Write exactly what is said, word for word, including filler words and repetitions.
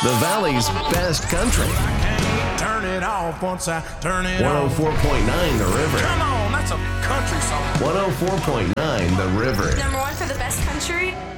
the Valley's best country. Turn it off once I turn it one oh four point nine The River. Come on, that's a country song. one oh four point nine The River. Number one for the best country.